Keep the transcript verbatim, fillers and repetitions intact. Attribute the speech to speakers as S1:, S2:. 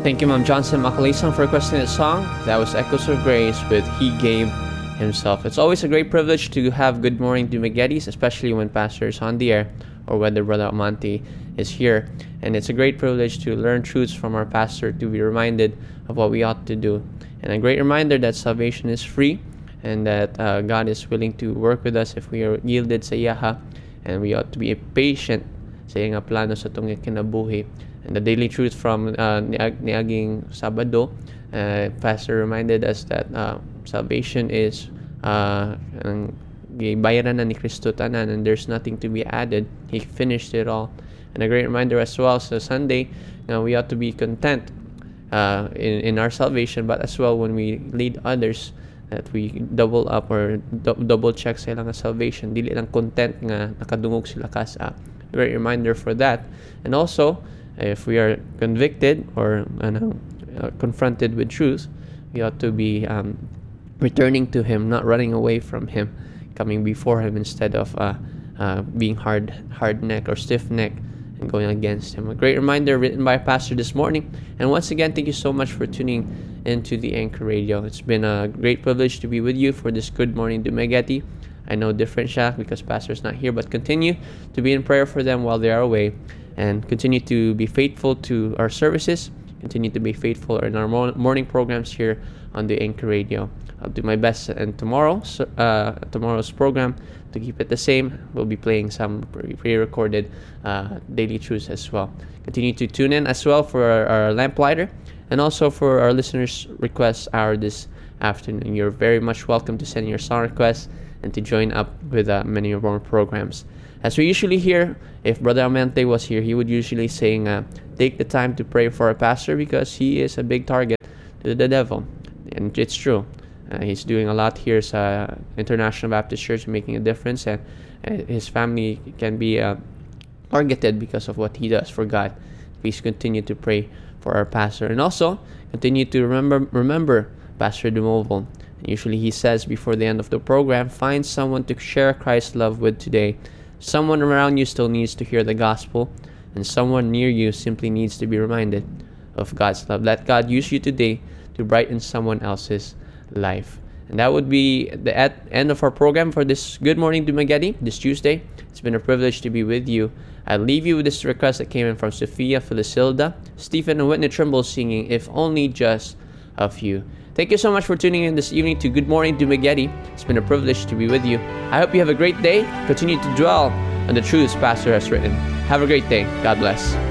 S1: Thank you, Ma'am Johnson Makalisang, for requesting this song. That was Echoes of Grace with He Gave Himself. It's always a great privilege to have Good Morning Dumaguetes, especially when Pastor is on the air or whether Brother Amante is here. And it's a great privilege to learn truths from our pastor, to be reminded of what we ought to do. And a great reminder that salvation is free and that uh, God is willing to work with us if we are yielded sa Yaha, and we ought to be patient sa iyang plano sa itong kinabuhi. And the daily truth from uh, niaging Sabado, uh, Pastor reminded us that uh, salvation is uh, ang bayaran na ni Kristo tanan, and there's nothing to be added. He finished it all. And a great reminder as well, so Sunday, uh, we ought to be content uh, in, in our salvation, but as well when we lead others, that we double up or do- double check sa ilang salvation. Dili lang content nga nakadungog sila kasa. Great reminder for that. And also, if we are convicted or ano, uh, confronted with truth, we ought to be um, returning to Him, not running away from Him, coming before Him instead of uh, uh, being hard hard neck or stiff neck and going against Him. A great reminder written by a pastor this morning. And once again, thank you so much for tuning into the Anchor Radio. It's been a great privilege to be with you for this Good Morning Dumaguete. I know different siya because pastor's not here, but continue to be in prayer for them while they are away, and continue to be faithful to our services. Continue to be faithful in our morning programs here on the Anchor Radio. I'll do my best, and tomorrow, uh, tomorrow's program, to keep it the same. We'll be playing some pre-recorded uh, daily truths as well. Continue to tune in as well for our, our lamplighter, and also for our listeners' request hour this afternoon. You're very much welcome to send your song requests and to join up with uh, many of our programs. As we usually hear, if Brother Amante was here, he would usually saying, uh, take the time to pray for our pastor because he is a big target to the devil. And it's true. Uh, he's doing a lot here at International Baptist Church, making a difference, and uh, his family can be uh, targeted because of what he does for God. Please continue to pray for our pastor. And also, continue to remember remember Pastor Dumoval. Usually he says before the end of the program, find someone to share Christ's love with today. Someone around you still needs to hear the gospel, and someone near you simply needs to be reminded of God's love. Let God use you today to brighten someone else's life. And that would be the at end of our program for this Good Morning Dumaguete this Tuesday. It's been a privilege to be with you. I leave you with this request that came in from Sophia Felicilda, Stephen and Whitney Trimble singing If Only Just a Few. Thank you so much for tuning in this evening to Good Morning Dumaguete. It's been a privilege to be with you. I hope you have a great day. Continue to dwell on the truths Pastor has written. Have a great day. God bless.